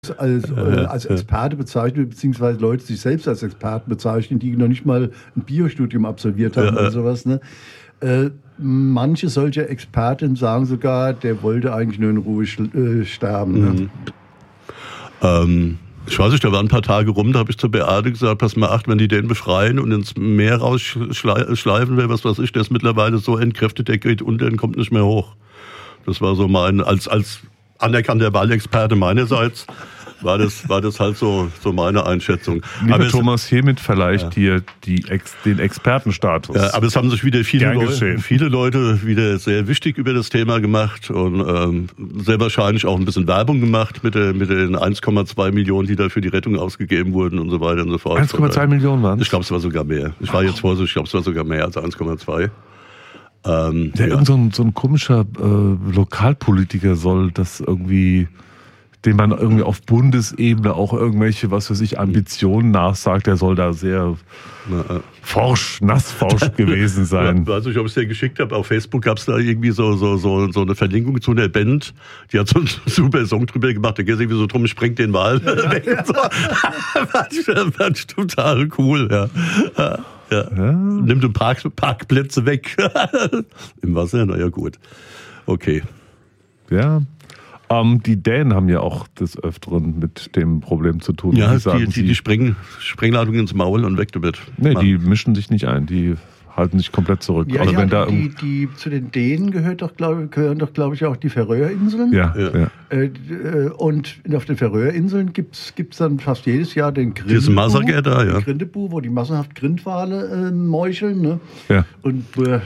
als Experte bezeichnen, beziehungsweise Leute sich selbst als Experten bezeichnen, die noch nicht mal ein Biostudium absolviert haben oder sowas. Ne? Manche solcher Experten sagen sogar, der wollte eigentlich nur in Ruhe sterben. Ne? Ich weiß nicht, da waren ein paar Tage rum, da habe ich zur Beate gesagt, pass mal acht, wenn die den befreien und ins Meer rausschleifen will, was weiß ich, der ist mittlerweile so entkräftet, der geht unter und kommt nicht mehr hoch. Das war so mein, als anerkannter Wallexperte meinerseits, war das halt so meine Einschätzung. Lieber Thomas, hiermit vielleicht dir den Expertenstatus. Ja, aber es haben sich wieder viele Leute wieder sehr wichtig über das Thema gemacht und sehr wahrscheinlich auch ein bisschen Werbung gemacht mit den 1,2 Millionen, die da für die Rettung ausgegeben wurden und so weiter und so fort. 1,2 Millionen waren es? Ich glaube, es war sogar mehr. Ich war jetzt vorsichtig, ich glaube, es war sogar mehr als 1,2. Irgend so ein komischer Lokalpolitiker soll das irgendwie, dem man irgendwie auf Bundesebene auch irgendwelche, was weiß ich, Ambitionen nachsagt, der soll da sehr nassforsch gewesen sein. Ich weiß nicht, ob ich es dir geschickt habe. Auf Facebook gab es da irgendwie so eine Verlinkung zu einer Band, die hat so einen super Song drüber gemacht, da geht es irgendwie so drum, sprengt den Wal weg. So. War total cool, ja. Nimmt ein paar Parkplätze weg. Im Wasser, naja gut. Okay. Ja. Die Dänen haben ja auch des Öfteren mit dem Problem zu tun. Ja, die Sprengladung ins Maul und weg damit. Nee, die mischen sich nicht ein, die halten sich komplett zurück. Ja, also wenn die zu den Dänen gehören doch, glaube ich, auch die Färöerinseln. Ja. Und auf den Färöerinseln gibt's dann fast jedes Jahr den Grindebu, wo die massenhaft Grindwale meucheln. Ne? Ja. Und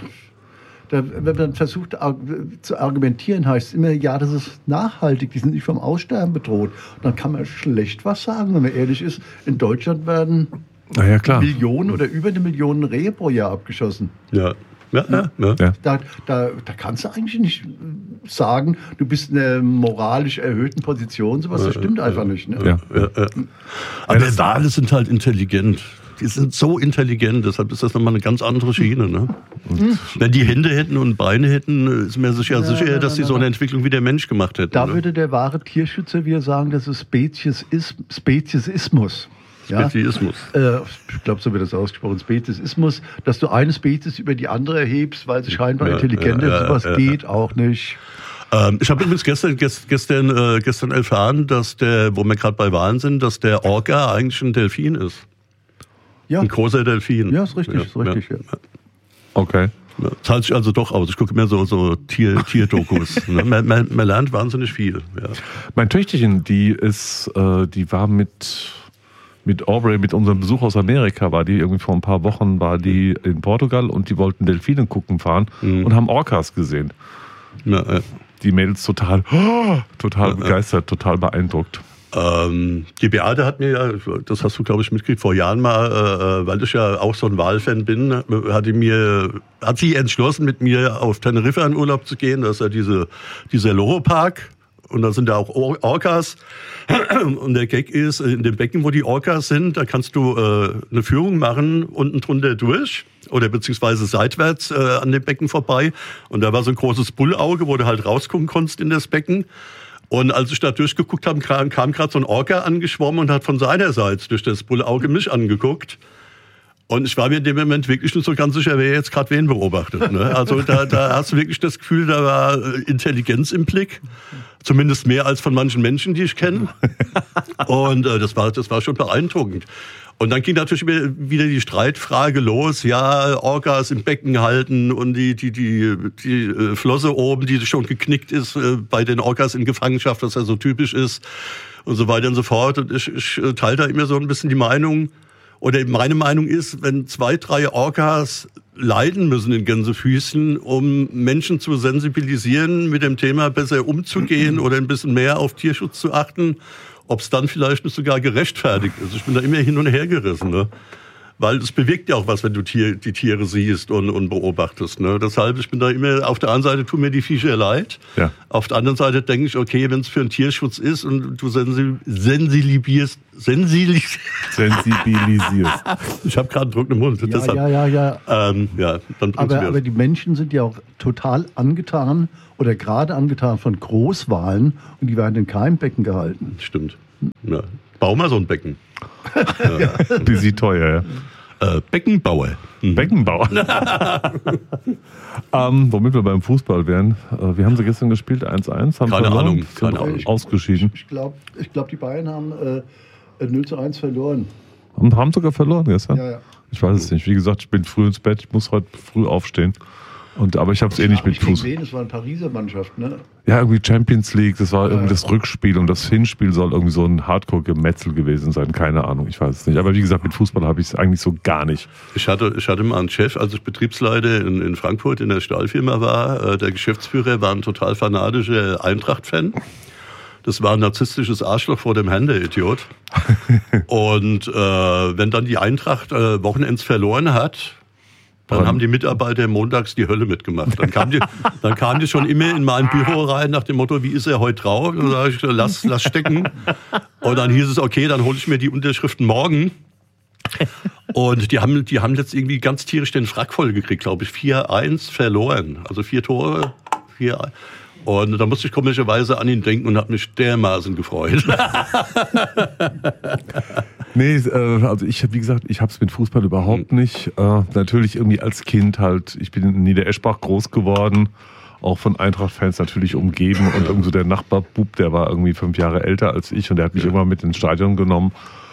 wenn man versucht zu argumentieren, heißt es immer, ja, das ist nachhaltig, die sind nicht vom Aussterben bedroht. Und dann kann man schlecht was sagen, wenn man ehrlich ist. In Deutschland werden Millionen oder über 1 Million Rehe pro Jahr abgeschossen. Ja. Da kannst du eigentlich nicht sagen, du bist in einer moralisch erhöhten Position, sowas, das stimmt einfach nicht. Ne? Aber Wale sind halt intelligent. Die sind so intelligent, deshalb ist das nochmal eine ganz andere Schiene. Ne? Wenn die Hände hätten und Beine hätten, ist mir sicher, dass die so eine Entwicklung wie der Mensch gemacht hätten. Da würde der wahre Tierschützer wieder sagen, das ist Speziesismus. Speziesismus. Ich glaube, so wird das ausgesprochen. Speziesismus, dass du eine Spezies über die andere erhebst, weil sie scheinbar intelligent ist. Sowas geht auch nicht. Ich habe übrigens gestern erfahren, dass wo wir gerade bei Walen sind, dass der Orca eigentlich ein Delfin ist. Ja. Ein großer Delfin. Ja, ist richtig. Ja. Okay. Ja, zahlt sich also doch aus. Ich gucke mir so Tierdokus. Ne? Man lernt wahnsinnig viel. Ja. Mein Töchterchen, die war mit Aubrey, mit unserem Besuch aus Amerika, war die irgendwie vor ein paar Wochen in Portugal und die wollten Delfine gucken fahren und haben Orcas gesehen. Ja. Die Mädels total begeistert, total beeindruckt. Die Beate hat mir ja, das hast du glaube ich mitgekriegt, vor Jahren mal, weil ich ja auch so ein Walfan bin, hat sie entschlossen, mit mir auf Teneriffa in Urlaub zu gehen. Das ist ja dieser Loro-Park. Und da sind da auch Orcas. Und der Gag ist, in dem Becken, wo die Orcas sind, da kannst du eine Führung machen, unten drunter durch oder beziehungsweise seitwärts an dem Becken vorbei. Und da war so ein großes Bullauge, wo du halt rausgucken konntest in das Becken. Und als ich da durchgeguckt habe, kam gerade so ein Orca angeschwommen und hat von seiner Seite durch das Bullauge mich angeguckt. Und ich war mir in dem Moment wirklich nicht so ganz sicher, wer jetzt gerade wen beobachtet. Ne? Also da hast du wirklich das Gefühl, da war Intelligenz im Blick. Zumindest mehr als von manchen Menschen, die ich kenne. Und das war schon beeindruckend. Und dann ging natürlich wieder die Streitfrage los, ja, Orcas im Becken halten und die Flosse oben, die schon geknickt ist bei den Orcas in Gefangenschaft, was ja so typisch ist und so weiter und so fort. Und ich teile da immer so ein bisschen die Meinung, oder meine Meinung ist, wenn 2, 3 Orcas leiden müssen in Gänsefüßchen, um Menschen zu sensibilisieren, mit dem Thema besser umzugehen oder ein bisschen mehr auf Tierschutz zu achten, ob es dann vielleicht nicht sogar gerechtfertigt ist. Ich bin da immer hin und her gerissen, ne? Weil es bewegt ja auch was, wenn du die Tiere siehst und beobachtest. Ne? Deshalb, ich bin da immer, auf der einen Seite tun mir die Viecher leid, auf der anderen Seite denke ich, okay, wenn es für einen Tierschutz ist und du sensibilisierst. Ich habe gerade einen Druck im Mund. Ja. Dann aber die Menschen sind ja auch total angetan oder gerade angetan von Großwalen und die werden in keinem Becken gehalten. Stimmt. Ja. Bau mal so ein Becken. Bisschen teuer, ja. Beckenbauer. Beckenbauer. Womit wir beim Fußball wären. Wie haben sie gestern gespielt? 1-1? Haben Keine verloren? Ahnung. Sind ausgeschieden. Ich glaube, die Bayern haben 0-1 verloren. Und haben sogar verloren gestern? Ja. Ich weiß es nicht. Wie gesagt, ich bin früh ins Bett. Ich muss heute früh aufstehen. Aber ich habe es nicht mit Fuß. Es war eine Pariser Mannschaft, ne? Ja, irgendwie Champions League, das war irgendwie das Rückspiel und das Hinspiel soll irgendwie so ein Hardcore-Gemetzel gewesen sein. Keine Ahnung, ich weiß es nicht. Aber wie gesagt, mit Fußball habe ich es eigentlich so gar nicht. Ich hatte mal einen Chef, als ich Betriebsleiter in Frankfurt in der Stahlfirma war. Der Geschäftsführer war ein total fanatischer Eintracht-Fan. Das war ein narzisstisches Arschloch vor dem Herrn, der Idiot. Und wenn dann die Eintracht Wochenends verloren hat, dann haben die Mitarbeiter montags die Hölle mitgemacht. Dann kamen die schon immer in mein Büro rein nach dem Motto, wie ist er heute drauf? Und dann sage ich, lass stecken. Und dann hieß es, okay, dann hole ich mir die Unterschriften morgen. Und die haben jetzt irgendwie ganz tierisch den Frack voll gekriegt, glaube ich. 4-1 verloren. Also 4 Tore, 4-1. Und da musste ich komischerweise an ihn denken und habe mich dermaßen gefreut. Nee, also wie gesagt, ich habe es mit Fußball überhaupt nicht. Natürlich irgendwie als Kind halt, ich bin in Niedereschbach groß geworden, auch von Eintracht-Fans natürlich umgeben. Und irgendwie so der Nachbarbub, der war irgendwie 5 Jahre älter als ich und der hat mich immer mit ins Stadion genommen.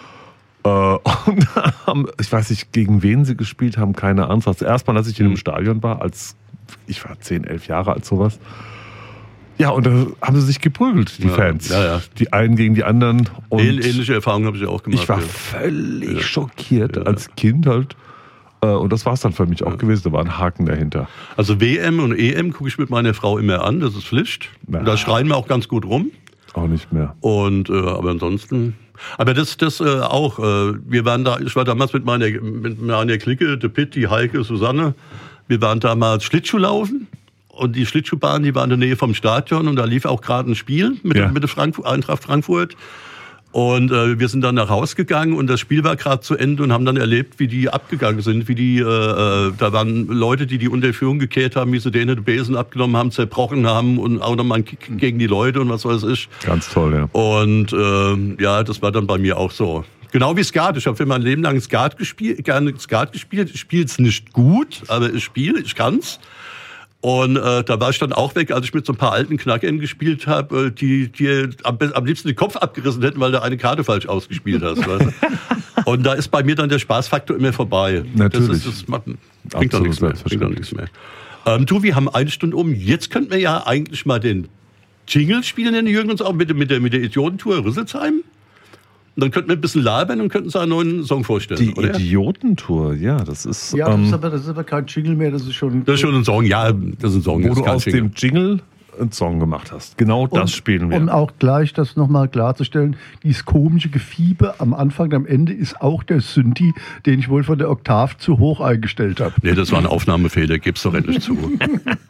Und ich weiß nicht, gegen wen sie gespielt haben, keine Ahnung. Das erste Mal, als ich in einem Stadion war, ich war 10, 11 Jahre alt, sowas. Ja, und da haben sie sich geprügelt, die Fans. Ja. Die einen gegen die anderen. Und ähnliche Erfahrungen habe ich auch gemacht. ich war völlig schockiert als Kind halt. Und das war es dann für mich auch gewesen. Da war ein Haken dahinter. Also WM und EM gucke ich mit meiner Frau immer an. Das ist Pflicht. Und da schreien wir auch ganz gut rum. Auch nicht mehr. Und aber ansonsten. Aber das auch. Ich war damals mit meiner Clique, der Pitt, die Heike, Susanne. Wir waren damals Schlittschuhlaufen. Und die Schlittschuhbahn, die war in der Nähe vom Stadion und da lief auch gerade ein Spiel mit der Eintracht Frankfurt. Und wir sind dann nach Hause gegangen und das Spiel war gerade zu Ende und haben dann erlebt, wie die abgegangen sind, da waren Leute, die Unterführung gekehrt haben, wie sie denen den Besen abgenommen haben, zerbrochen haben und auch nochmal einen Kick gegen die Leute und was weiß ich. Ganz toll, ja. Und das war dann bei mir auch so. Genau wie Skat. Ich habe für mein Leben lang gerne Skat gespielt. Ich spiele es nicht gut, aber ich kann's. Und da war ich dann auch weg, als ich mit so ein paar alten Knackern gespielt habe, die am liebsten den Kopf abgerissen hätten, weil du eine Karte falsch ausgespielt hast. Weißt du? Und da ist bei mir dann der Spaßfaktor immer vorbei. Natürlich. Das bringt doch nichts mehr. Wir haben 1 Stunde um. Jetzt könnten wir ja eigentlich mal den Jingle spielen, den Jürgen uns auch mit der Idiotentour Rüsselsheim. Und dann könnten wir ein bisschen labern und könnten uns einen neuen Song vorstellen. Die Idiotentour, ja, das ist. Ja, das ist aber kein Jingle mehr, das ist schon. Das ist schon ein Song, ja, das ist ein Song. Wo du aus dem Jingle einen Song gemacht hast. Genau das spielen wir. Um auch gleich das nochmal klarzustellen, dieses komische Gefieber am Anfang und am Ende ist auch der Synthi, den ich wohl von der Oktav zu hoch eingestellt habe. Nee, das war ein Aufnahmefehler, gib's doch endlich zu.